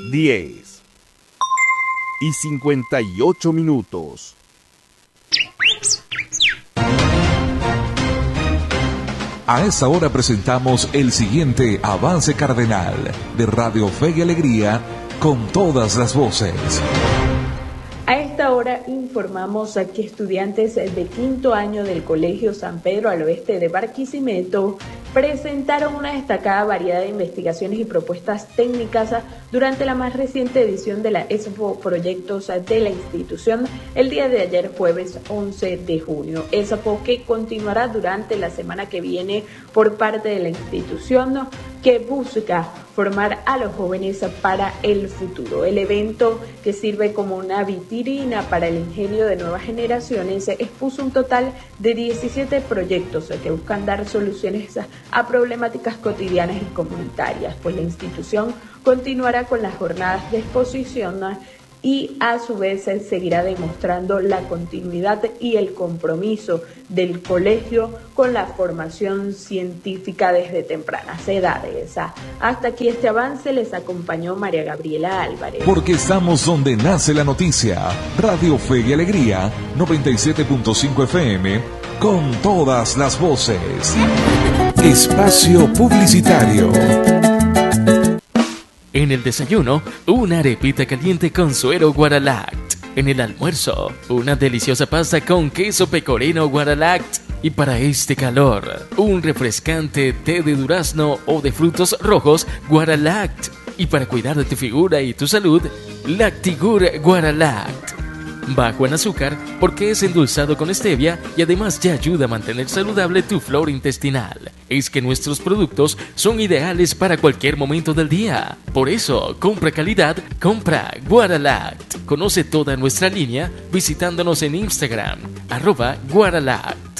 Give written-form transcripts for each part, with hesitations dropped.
10:58. A esta hora presentamos el siguiente avance cardenal de Radio Fe y Alegría con todas las voces. A esta hora informamos a que estudiantes de quinto año del Colegio San Pedro al Oeste de Barquisimeto presentaron una destacada variedad de investigaciones y propuestas técnicas durante la más reciente edición de la Expo Proyectos de la institución el día de ayer, jueves 11 de junio. Expo que continuará durante la semana que viene por parte de la institución, que busca formar a los jóvenes para el futuro. El evento, que sirve como una vitrina para el ingenio de nuevas generaciones, expuso un total de 17 proyectos que buscan dar soluciones a problemáticas cotidianas y comunitarias, pues la institución continuará con las jornadas de exposición y a su vez seguirá demostrando la continuidad y el compromiso del colegio con la formación científica desde tempranas edades. Hasta aquí este avance, les acompañó María Gabriela Álvarez. Porque estamos donde nace la noticia. Radio Fe y Alegría, 97.5 FM, con todas las voces. Espacio publicitario. En el desayuno, una arepita caliente con suero Guaralact. En el almuerzo, una deliciosa pasta con queso pecorino Guaralact. Y para este calor, un refrescante té de durazno o de frutos rojos Guaralact. Y para cuidar de tu figura y tu salud, Lactigur Guaralact. Bajo en azúcar porque es endulzado con stevia y además ya ayuda a mantener saludable tu flora intestinal. Es que nuestros productos son ideales para cualquier momento del día. Por eso, compra calidad, compra Guaralact. Conoce toda nuestra línea visitándonos en Instagram, @Guaralact.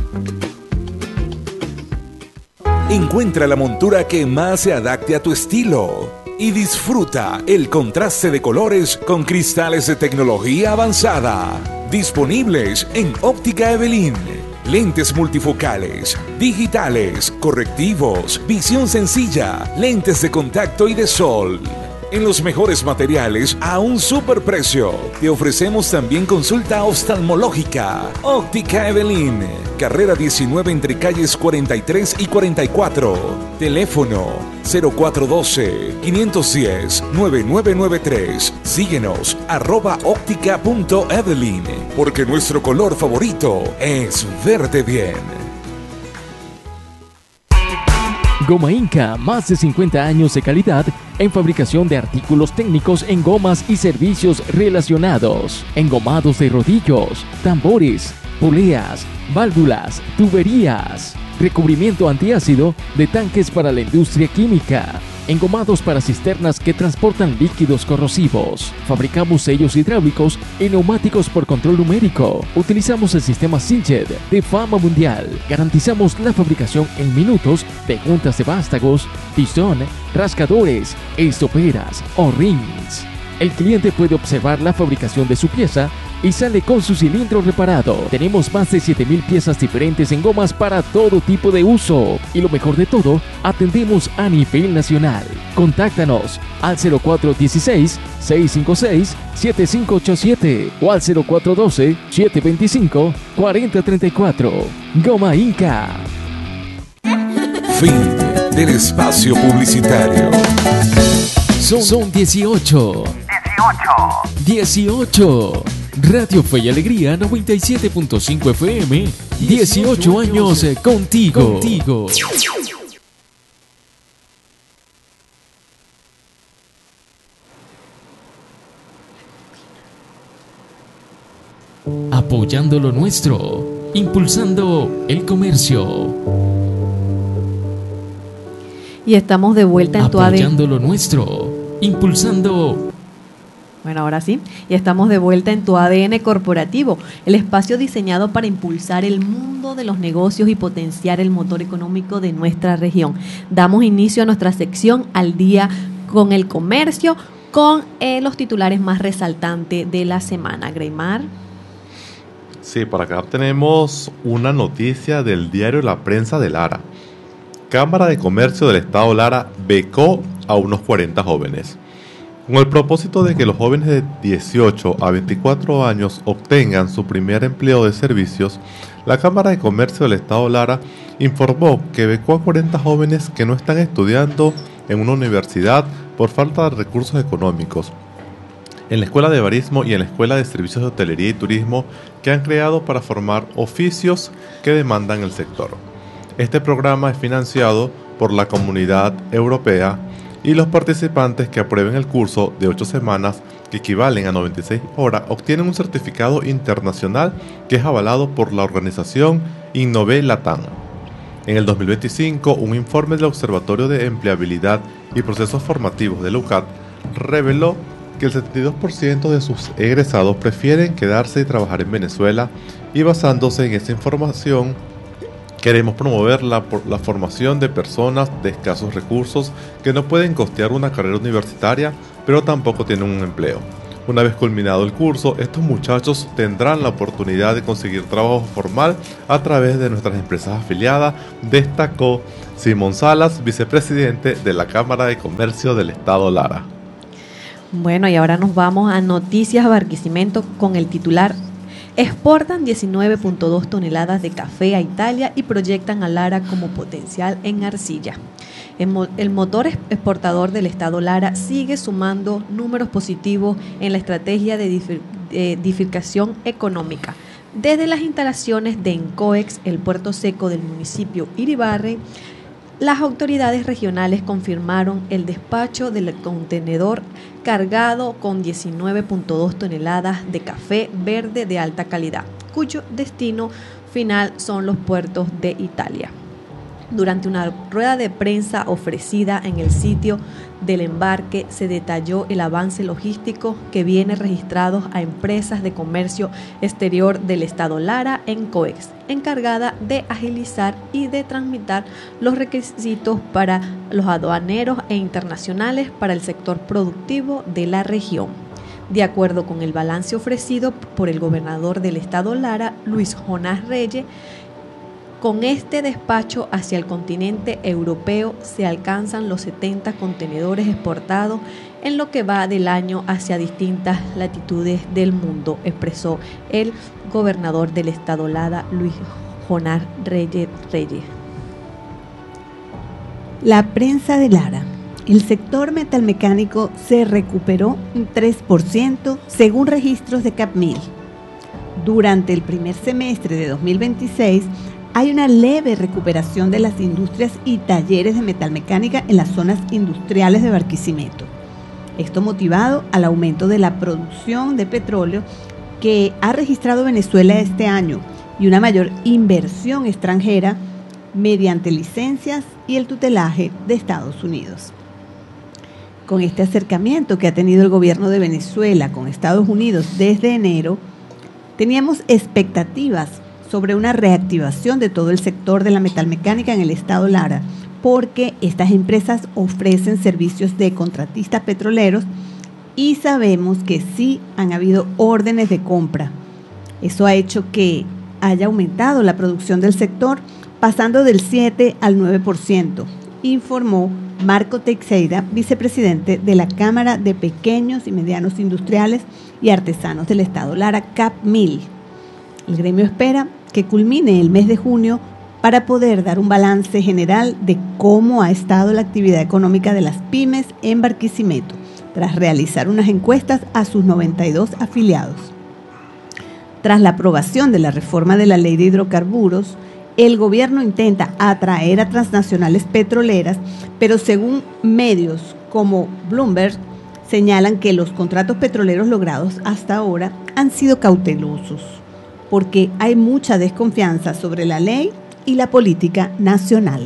Encuentra la montura que más se adapte a tu estilo y disfruta el contraste de colores con cristales de tecnología avanzada. Disponibles en Óptica Evelyn. Lentes multifocales, digitales, correctivos, visión sencilla, lentes de contacto y de sol. En los mejores materiales a un superprecio. Te ofrecemos también consulta oftalmológica. Óptica Evelyn, carrera 19 entre calles 43 y 44. Teléfono 0412-510-9993. Síguenos @óptica.evelyn, porque nuestro color favorito es verde bien. Goma Inca, más de 50 años de calidad en fabricación de artículos técnicos en gomas y servicios relacionados, engomados de rodillos, tambores, poleas, válvulas, tuberías, recubrimiento antiácido de tanques para la industria química, engomados para cisternas que transportan líquidos corrosivos. Fabricamos sellos hidráulicos y neumáticos por control numérico. Utilizamos el sistema Sinched de fama mundial. Garantizamos la fabricación en minutos de juntas de vástagos, pistón, rascadores, estoperas o rings. El cliente puede observar la fabricación de su pieza y sale con su cilindro reparado. Tenemos más de 7,000 piezas diferentes en gomas para todo tipo de uso. Y lo mejor de todo, atendemos a nivel nacional. Contáctanos al 0416-656-7587 o al 0412-725-4034. Goma Inca. Fin del espacio publicitario. Son 18. 18. Radio Fe y Alegría 97.5 FM. 18 años contigo. Apoyando lo nuestro, impulsando el comercio. Y estamos de vuelta en tu ADN. Apoyando lo nuestro, impulsando. Bueno, ahora sí, y estamos de vuelta en tu ADN corporativo, el espacio diseñado para impulsar el mundo de los negocios y potenciar el motor económico de nuestra región. Damos inicio a nuestra sección Al Día con el Comercio, con los titulares más resaltantes de la semana. Greymar. Sí, por acá tenemos una noticia del diario La Prensa de Lara. Cámara de Comercio del Estado Lara becó a unos 40 jóvenes. Con el propósito de que los jóvenes de 18 a 24 años obtengan su primer empleo de servicios, la Cámara de Comercio del Estado Lara informó que becó a 40 jóvenes que no están estudiando en una universidad por falta de recursos económicos, en la Escuela de Barismo y en la Escuela de Servicios de Hotelería y Turismo, que han creado para formar oficios que demandan el sector. Este programa es financiado por la Comunidad Europea y los participantes que aprueben el curso de 8 semanas, que equivalen a 96 horas, obtienen un certificado internacional que es avalado por la organización Innove Latam. En el 2025, un informe del Observatorio de Empleabilidad y Procesos Formativos de la UCAT reveló que el 72% de sus egresados prefieren quedarse y trabajar en Venezuela, y basándose en esta información, queremos promover la formación de personas de escasos recursos que no pueden costear una carrera universitaria, pero tampoco tienen un empleo. Una vez culminado el curso, estos muchachos tendrán la oportunidad de conseguir trabajo formal a través de nuestras empresas afiliadas, destacó Simón Salas, vicepresidente de la Cámara de Comercio del Estado Lara. Bueno, y ahora nos vamos a Noticias Barquisimeto con el titular: exportan 19.2 toneladas de café a Italia y proyectan a Lara como potencial en arcilla. El motor exportador del Estado Lara sigue sumando números positivos en la estrategia de diversificación económica. Desde las instalaciones de Encoex, el puerto seco del municipio Iribarren, las autoridades regionales confirmaron el despacho del contenedor cargado con 19.2 toneladas de café verde de alta calidad, cuyo destino final son los puertos de Italia. Durante una rueda de prensa ofrecida en el sitio del embarque, se detalló el avance logístico que viene registrado a empresas de comercio exterior del Estado Lara, Encoex, encargada de agilizar y de transmitir los requisitos para los aduaneros e internacionales para el sector productivo de la región. De acuerdo con el balance ofrecido por el gobernador del Estado Lara, Luis Jonás Reyes, con este despacho hacia el continente europeo se alcanzan los 70 contenedores exportados en lo que va del año hacia distintas latitudes del mundo, expresó el gobernador del Estado Lara, Luis Jonás Reyes. La prensa de Lara. El sector metalmecánico se recuperó un 3% según registros de Capmil. Durante el primer semestre de 2026, hay una leve recuperación de las industrias y talleres de metalmecánica en las zonas industriales de Barquisimeto. Esto motivado al aumento de la producción de petróleo que ha registrado Venezuela este año y una mayor inversión extranjera mediante licencias y el tutelaje de Estados Unidos. Con este acercamiento que ha tenido el gobierno de Venezuela con Estados Unidos desde enero, teníamos expectativas sobre una reactivación de todo el sector de la metalmecánica en el Estado Lara, porque estas empresas ofrecen servicios de contratistas petroleros y sabemos que sí han habido órdenes de compra. Eso ha hecho que haya aumentado la producción del sector, pasando del 7 al 9%, informó Marco Teixeira, vicepresidente de la Cámara de Pequeños y Medianos Industriales y Artesanos del Estado Lara, Capmil. El gremio espera que culmine el mes de junio para poder dar un balance general de cómo ha estado la actividad económica de las pymes en Barquisimeto, tras realizar unas encuestas a sus 92 afiliados. Tras la aprobación de la reforma de la Ley de Hidrocarburos, el gobierno intenta atraer a transnacionales petroleras, pero según medios como Bloomberg, señalan que los contratos petroleros logrados hasta ahora han sido cautelosos, porque hay mucha desconfianza sobre la ley y la política nacional.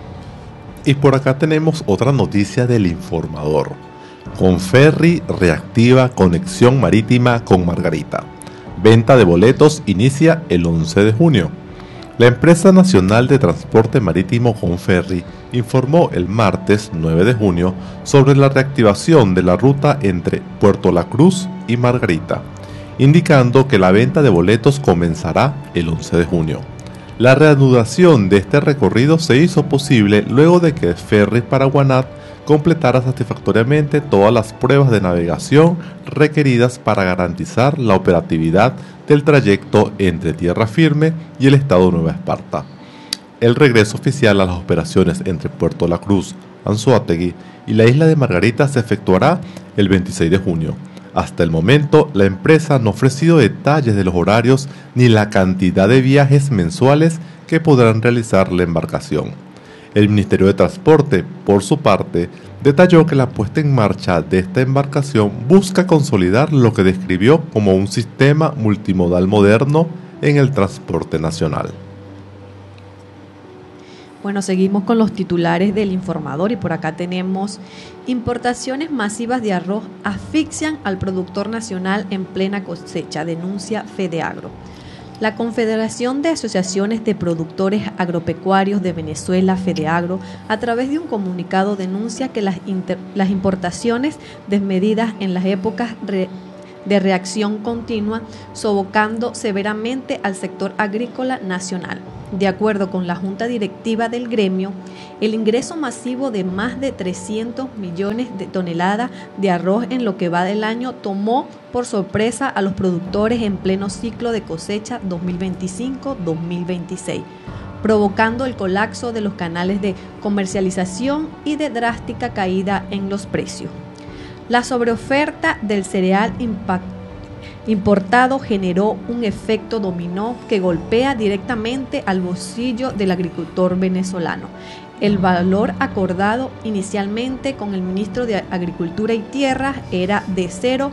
Y por acá tenemos otra noticia del informador. Conferri reactiva conexión marítima con Margarita. Venta de boletos inicia el 11 de junio. La empresa nacional de transporte marítimo Conferri informó el martes 9 de junio sobre la reactivación de la ruta entre Puerto La Cruz y Margarita, indicando que la venta de boletos comenzará el 11 de junio. La reanudación de este recorrido se hizo posible luego de que Ferries Paraguanat completara satisfactoriamente todas las pruebas de navegación requeridas para garantizar la operatividad del trayecto entre tierra firme y el estado Nueva Esparta. El regreso oficial a las operaciones entre Puerto La Cruz, Anzoátegui y la isla de Margarita se efectuará el 26 de junio. Hasta el momento, la empresa no ha ofrecido detalles de los horarios ni la cantidad de viajes mensuales que podrán realizar la embarcación. El Ministerio de Transporte, por su parte, detalló que la puesta en marcha de esta embarcación busca consolidar lo que describió como un sistema multimodal moderno en el transporte nacional. Bueno, seguimos con los titulares del informador y por acá tenemos: importaciones masivas de arroz asfixian al productor nacional en plena cosecha, denuncia Fedeagro. La Confederación de Asociaciones de Productores Agropecuarios de Venezuela, Fedeagro, a través de un comunicado denuncia que las importaciones desmedidas en las épocas de reacción continua, sofocando severamente al sector agrícola nacional. De acuerdo con la Junta Directiva del gremio, el ingreso masivo de más de 300 millones de toneladas de arroz en lo que va del año tomó por sorpresa a los productores en pleno ciclo de cosecha 2025-2026, provocando el colapso de los canales de comercialización y de drástica caída en los precios. La sobreoferta del cereal importado generó un efecto dominó que golpea directamente al bolsillo del agricultor venezolano. El valor acordado inicialmente con el ministro de Agricultura y Tierras era de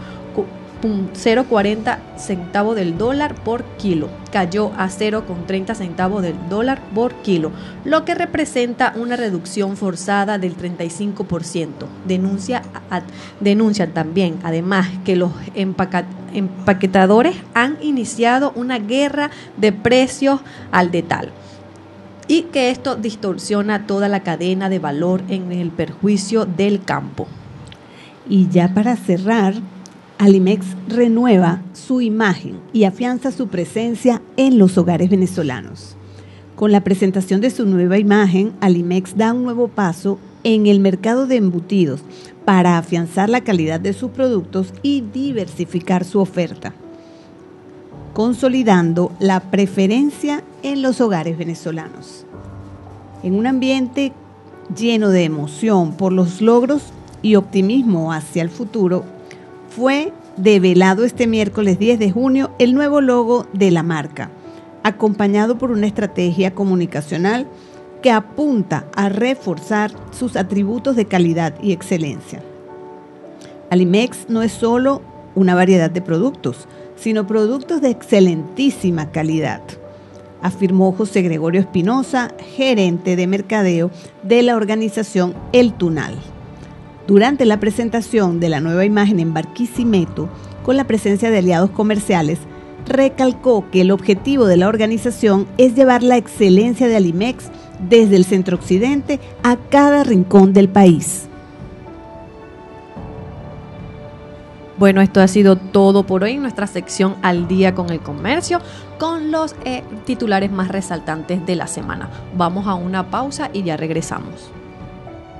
0,40 centavos del dólar por kilo. Cayó a 0,30 centavos del dólar por kilo, lo que representa una reducción forzada del 35%. Denuncian también, además, que los empaquetadores han iniciado una guerra de precios al detal y que esto distorsiona toda la cadena de valor en el perjuicio del campo. Y ya para cerrar, Alimex renueva su imagen y afianza su presencia en los hogares venezolanos. Con la presentación de su nueva imagen, Alimex da un nuevo paso en el mercado de embutidos para afianzar la calidad de sus productos y diversificar su oferta, consolidando la preferencia en los hogares venezolanos. En un ambiente lleno de emoción por los logros y optimismo hacia el futuro, fue develado este miércoles 10 de junio el nuevo logo de la marca, acompañado por una estrategia comunicacional que apunta a reforzar sus atributos de calidad y excelencia. Alimex no es solo una variedad de productos, sino productos de excelentísima calidad, afirmó José Gregorio Espinosa, gerente de mercadeo de la organización El Tunal. Durante la presentación de la nueva imagen en Barquisimeto, con la presencia de aliados comerciales, recalcó que el objetivo de la organización es llevar la excelencia de Alimex desde el centro occidente a cada rincón del país. Bueno, esto ha sido todo por hoy en nuestra sección Al Día con el Comercio, con los titulares más resaltantes de la semana. Vamos a una pausa y ya regresamos.